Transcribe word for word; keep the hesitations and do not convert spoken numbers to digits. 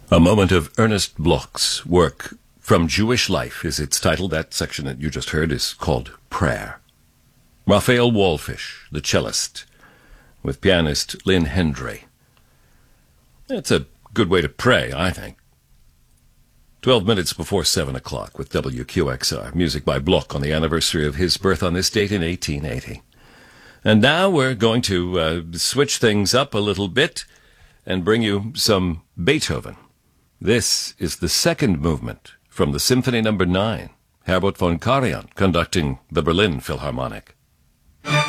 A moment of Ernest Bloch's work from Jewish Life is its title. That section that you just heard is called Prayer. Raphael Wallfish, the cellist, with pianist Lynn Hendry. It's a good way to pray, I think. Twelve minutes before seven o'clock with W Q X R. Music by Bloch on the anniversary of his birth on this date in eighteen eighty. And now we're going to uh, switch things up a little bit and bring you some Beethoven. This is the second movement from the Symphony Number nine, Herbert von Karajan conducting the Berlin Philharmonic.